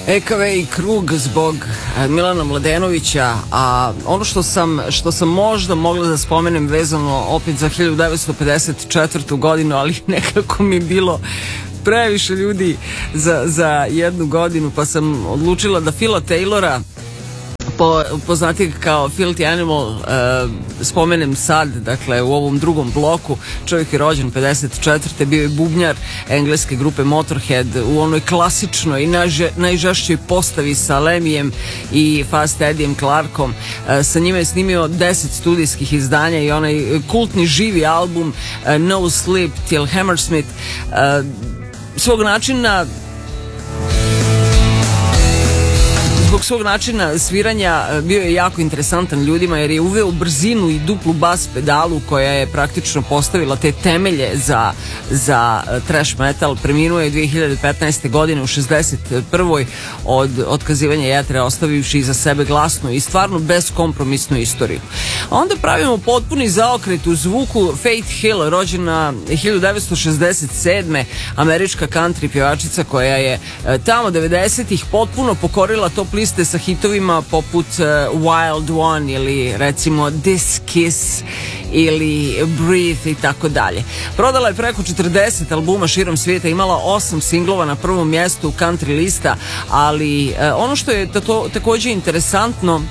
EKV i Krug zbog Milana Mladenovića, a ono što sam možda mogla da spomenem vezano opet za 1954. godinu, ali nekako mi je bilo previše ljudi za jednu godinu, pa sam odlučila da Phila Taylora, poznatijeg kao Filthy Animal, spomenem sad, dakle u ovom drugom bloku. Čovjek je rođen 54. bio je bubnjar engleske grupe Motorhead u onoj klasičnoj i najžešćoj postavi sa Lemijem i Fast Eddijem Clarkom. Sa njima je snimio 10 studijskih izdanja i onaj kultni živi album No Sleep Till Hammersmith. Zbog svog načina sviranja bio je jako interesantan ljudima, jer je uveo brzinu i duplu bas pedalu koja je praktično postavila te temelje za thrash metal. Preminuo je 2015. godine u 61. od otkazivanja jetre, ostavivši iza sebe glasnu i stvarno beskompromisnu istoriju. A onda pravimo potpuni zaokret u zvuku. Faith Hill, rođena 1967. američka country pjevačica koja je tamo 90-ih potpuno pokorila top liste sa hitovima poput Wild One ili recimo This Kiss ili Breathe i tako dalje. Prodala je preko 40 albuma širom svijeta, imala 8 singlova na prvom mjestu country lista, ali ono što je također interesantno,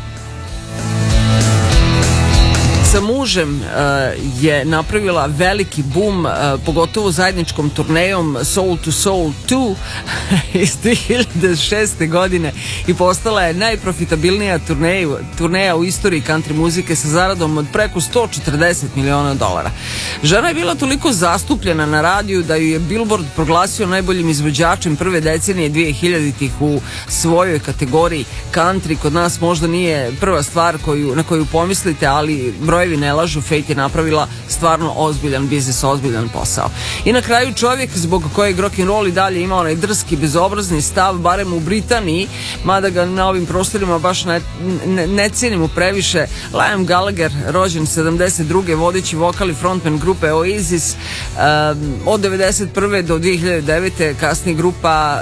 sa mužem je napravila veliki boom, pogotovo zajedničkom turnejom Soul to Soul 2 iz 2006. godine i postala je najprofitabilnija turneja u istoriji country muzike sa zaradom od preko $140 miliona. Žena je bila toliko zastupljena na radiju da ju je Billboard proglasio najboljim izvođačem prve decenije 2000-ih u svojoj kategoriji country. Kod nas možda nije prva stvar na koju pomislite, ali brojevi ne lažu, Faith je napravila stvarno ozbiljan biznis, ozbiljan posao. I na kraju čovjek zbog kojeg rock'n'roll i dalje ima onaj drski, bezobrazni stav, barem u Britaniji, mada ga na ovim prostorima baš ne cijenimo previše, Liam Gallagher, rođen 72. vodeći vokal i frontman grupe Oasis, od 91. do 2009. kasnije grupa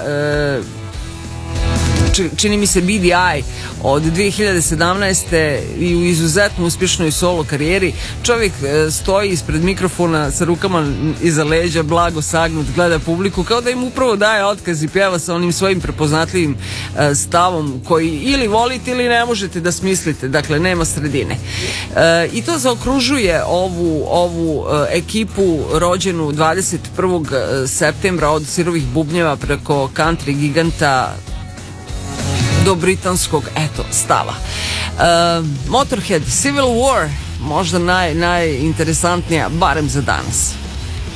čini mi se BDI od 2017. i u izuzetno uspješnoj solo karijeri. Čovjek stoji ispred mikrofona sa rukama iza leđa, blago sagnut, gleda publiku kao da im upravo daje otkaz i pjeva sa onim svojim prepoznatljivim stavom koji ili volite ili ne možete da smislite, dakle nema sredine. I to zaokružuje ovu ekipu rođenu 21. septembra od sirovih bubnjeva preko country giganta do britanskog stava. Motorhead, Civil War, možda najinteresantnija, barem za danas.